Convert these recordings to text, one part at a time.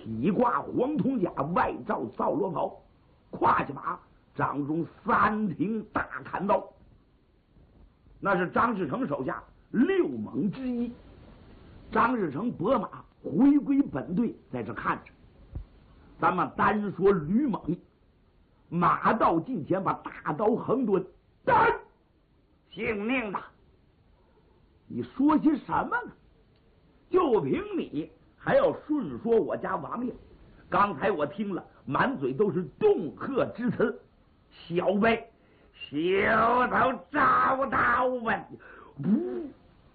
披挂黄铜甲，外罩皂罗袍，胯下马，掌中3挺大砍刀。那是张士诚手下6猛之一。张士诚拨马回归本队，在这看着。咱们单说吕蒙，马到近前，把大刀横抡，单姓宁的，你说些什么呢？就凭你还要顺说我家王爷？刚才我听了，满嘴都是恫吓之词。小辈，休走招刀问，不，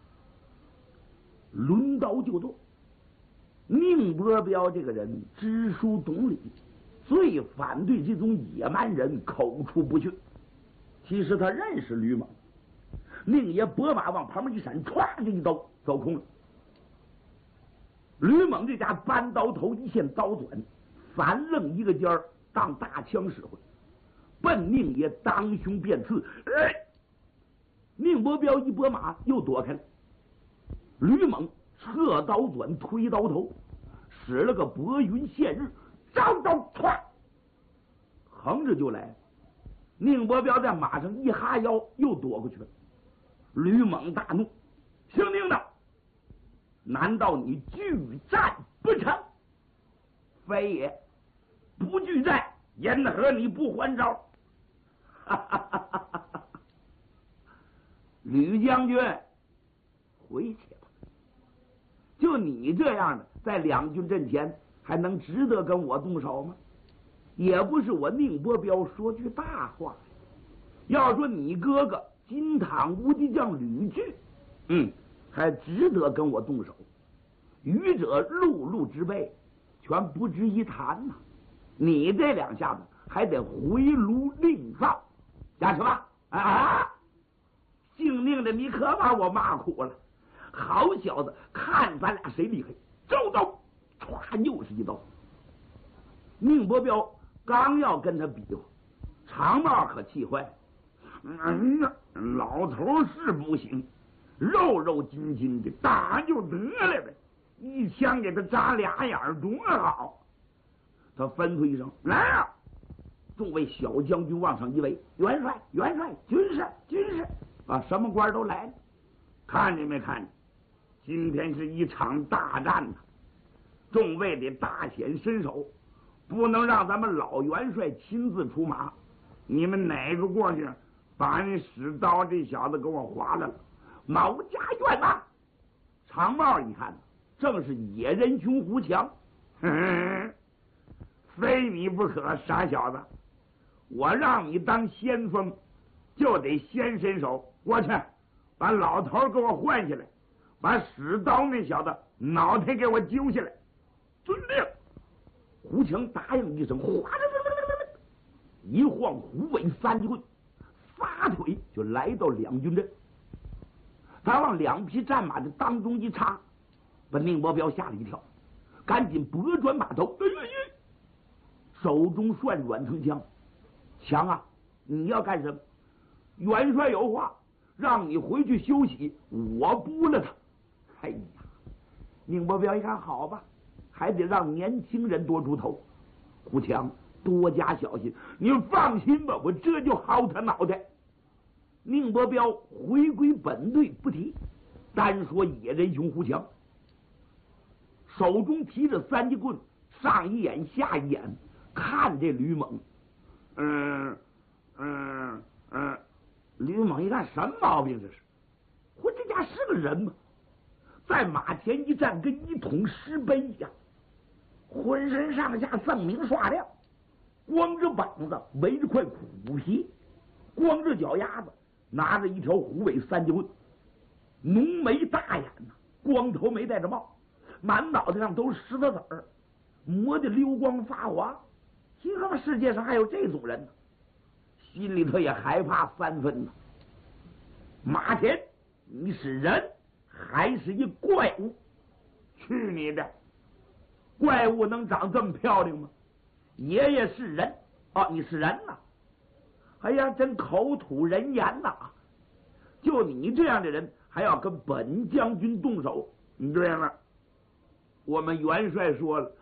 抡刀就剁。宁波彪这个人知书懂礼，最反对这种野蛮人口出不逊。其实他认识吕蒙，宁爷拨马往旁边一闪，歘就一刀走空了。吕蒙这家扳刀头一线刀转，反愣一个尖儿，当大枪使唤，奔宁爷当胸便刺。宁波彪一拨马又躲开了。吕蒙侧刀转，推刀头，使了个拨云见日，招刀歘，横着就来。宁波彪在马上一哈腰，又躲过去了。吕蒙大怒：“姓宁的，难道你拒战不成？非也，不拒战，因何你不还招？”哈哈哈哈哈哈！吕将军，回去吧。就你这样的，在两军阵前还能值得跟我动手吗？也不是我宁波彪说句大话。要说你哥哥金堂无敌将吕据，还值得跟我动手。余者碌碌之辈，全不值一谈呐。你这两下子还得回炉另造，下去吧！啊！姓宁的，你可把我骂苦了。好小子，看咱俩谁厉害！招刀，唰，又是一刀。宁波彪刚要跟他比划，长帽可气坏了。老头是不行，肉肉筋筋的，打就得了呗，一枪给他扎俩眼儿多好。他吩咐一声：“来啊！”众位小将军往上一围，元帅、元帅、军士、军士啊，什么官都来了。看见没看见？今天是一场大战呐，众位得大显身手，不能让咱们老元帅亲自出马。你们哪个过去把那使刀这小子给我划了？毛家院呐！长帽一看，正是野人兄胡强。非你不可，傻小子！我让你当先锋，就得先伸手过去，把老头给我换下来，把使刀那小子脑袋给我揪下来。遵令！胡强答应一声，哗，一晃虎尾三级棍，撒腿就来到两军阵。他往两匹战马的当中一插，把宁波彪吓了一跳，赶紧拨转马头，手中涮软藤枪。强啊，你要干什么？元帅有话，让你回去休息，我拨了他。哎呀，宁波彪一看，好吧，还得让年轻人多出头。胡强，多加小心，你放心吧，我这就薅他脑袋。宁波彪回归本队不提，单说野人兄胡强，手中提着三节棍，上一眼下一眼看这吕蒙。吕蒙一看，什么毛病这是？我这家是个人吗？在马前一站，跟一桶石碑一样，浑身上下锃明刷亮，光着膀子围着块虎皮，光着脚丫子拿着一条虎尾三节棍，浓眉大眼呐，光头没戴着帽，满脑袋上都是石头子儿，磨得溜光发滑。听说世界上还有这种人呢，心里头也害怕3分呢。马田，你是人还是一怪物？去你的！怪物能长这么漂亮吗？爷爷是人哦，你是人呐！哎呀，真口吐人言呐！就你这样的人，还要跟本将军动手？对了，我们元帅说了，